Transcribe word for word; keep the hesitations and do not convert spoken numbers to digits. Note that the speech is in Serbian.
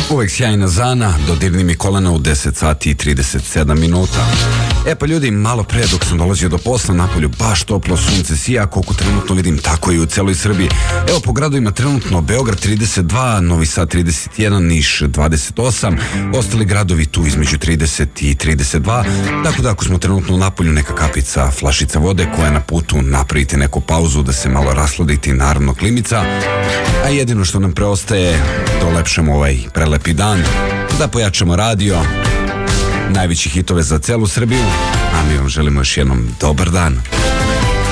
Uvek sjajna Zana, dodirni mi kolena u deset sati i trideset sedam minuta. E pa ljudi, malo pre dok sam dolazio do posla, napolju baš toplo, sunce sija, koliko trenutno vidim, tako i u celoj Srbiji. Evo po gradovima trenutno Beograd trideset dva, Novi Sad trideset jedan, Niš dvadeset osam, ostali gradovi tu između trideset i trideset dva, tako da ako smo trenutno u napolju, neka kapica, flašica vode koja je na putu, napravite neku pauzu da se malo rasladite i naravno klimica, a jedino što nam preostaje da olepšemo ovaj prelepi dan, da pojačamo radio, najveći hitove za celu Srbiju, a mi vam želimo još jednom dobar dan.